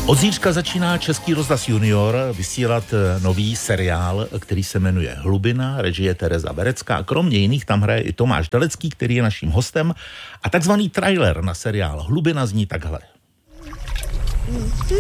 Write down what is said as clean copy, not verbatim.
Od zítřka začíná Český rozhlas Junior vysílat nový seriál, který se jmenuje Hlubina, režie Tereza Verecká. Kromě jiných tam hraje i Tomáš Dalecký, který je naším hostem. A takzvaný trailer na seriál Hlubina zní takhle.